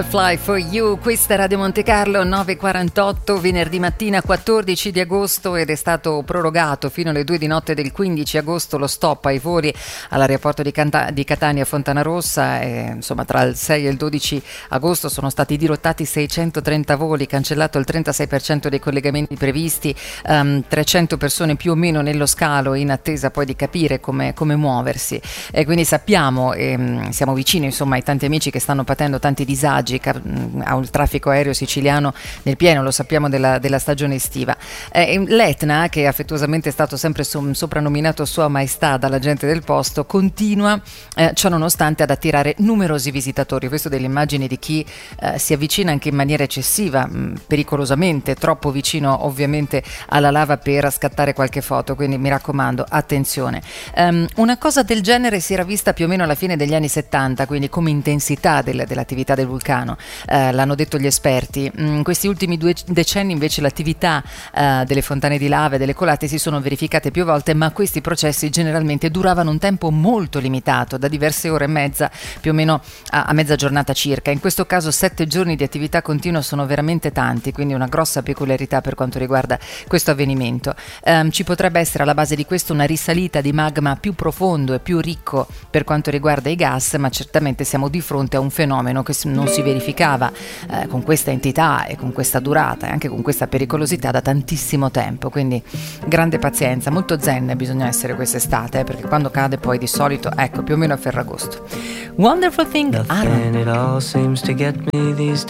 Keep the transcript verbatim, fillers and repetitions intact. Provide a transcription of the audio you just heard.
Fly for You, questa è Radio Monte Carlo, nove e quarantotto, venerdì mattina quattordici di agosto, ed è stato prorogato fino alle due di notte del quindici agosto lo stop ai voli all'aeroporto di, Canta- di Catania Fontanarossa. E, insomma, tra il sei e il dodici agosto sono stati dirottati seicentotrenta voli, cancellato il trentasei per cento dei collegamenti previsti, um, trecento persone più o meno nello scalo in attesa poi di capire come, come muoversi. E quindi sappiamo, e, siamo vicini insomma ai tanti amici che stanno patendo tanti disagi al traffico aereo siciliano nel pieno, lo sappiamo, della, della stagione estiva. Eh, L'Etna, che affettuosamente è stato sempre so- soprannominato Sua Maestà dalla gente del posto, continua eh, ciò nonostante ad attirare numerosi visitatori. Questo delle immagini di chi eh, si avvicina anche in maniera eccessiva, mh, pericolosamente, troppo vicino ovviamente alla lava per scattare qualche foto, quindi mi raccomando, attenzione. Um, una cosa del genere si era vista più o meno alla fine degli anni settanta, quindi come intensità del, dell'attività del vulcano. Eh, l'hanno detto gli esperti. In questi ultimi due decenni invece l'attività eh, delle fontane di lava e delle colate si sono verificate più volte, ma questi processi generalmente duravano un tempo molto limitato, da diverse ore e mezza, più o meno a, a mezza giornata circa. In questo caso sette giorni di attività continua sono veramente tanti, quindi una grossa peculiarità per quanto riguarda questo avvenimento. Eh, ci potrebbe essere alla base di questo una risalita di magma più profondo e più ricco per quanto riguarda i gas, ma certamente siamo di fronte a un fenomeno che non si verificava eh, con questa entità e con questa durata e anche con questa pericolosità da tantissimo tempo, quindi grande pazienza, molto zen bisogna essere quest'estate, eh, perché quando cade poi di solito, ecco, più o meno a Ferragosto. Wonderful Thing, Aaron.